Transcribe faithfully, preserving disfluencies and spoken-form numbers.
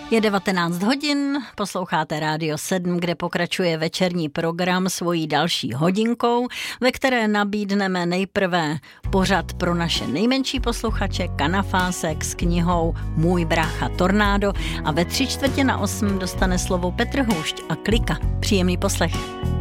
Je devatenáct hodin, posloucháte Rádio sedm, kde pokračuje večerní program svojí další hodinkou, ve které nabídneme nejprve pořad pro naše nejmenší posluchače Kanafásek s knihou Můj brácha Tornádo a ve tři čtvrtě na osm dostane slovo Petr Houšť a Klika. Příjemný poslech.